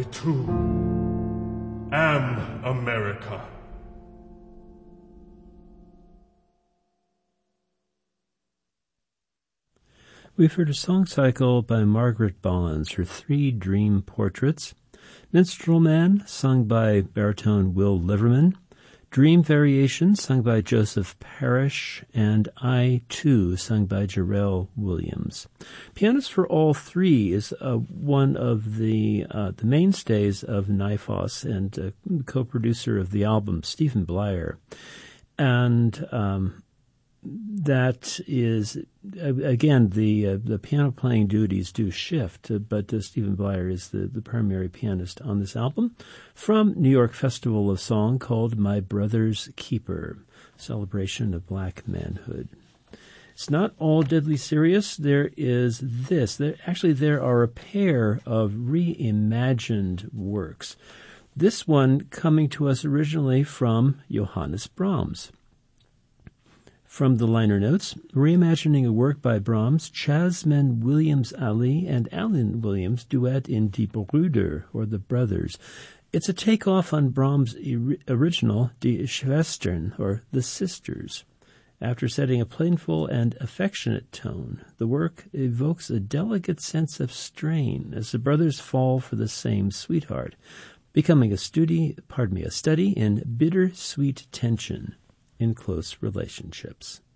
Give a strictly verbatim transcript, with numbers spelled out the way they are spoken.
I too am America. We've heard a song cycle by Margaret Bollins, her three dream portraits. Minstrel Man, sung by baritone Will Liverman. Dream Variation, sung by Joseph Parrish. And I, Too, sung by Jarrell Williams. Pianist for all three is uh, one of the uh, the mainstays of Nifos and uh, co-producer of the album, Stephen Blyer. And um, that is, again, the uh, the piano playing duties do shift, uh, but uh, Stephen Blyer is the, the primary pianist on this album from New York Festival of Song called My Brother's Keeper, celebration of black manhood. It's not all deadly serious. There is this. There, actually, there are a pair of reimagined works. This one coming to us originally from Johannes Brahms. From the liner notes, reimagining a work by Brahms, Chasman Williams Ali and Alan Williams duet in Die Brüder, or The Brothers. It's a takeoff on Brahms' original Die Schwestern, or The Sisters. After setting a playful and affectionate tone, the work evokes a delicate sense of strain as the brothers fall for the same sweetheart, becoming a study, pardon me, a study in bittersweet tension in close relationships.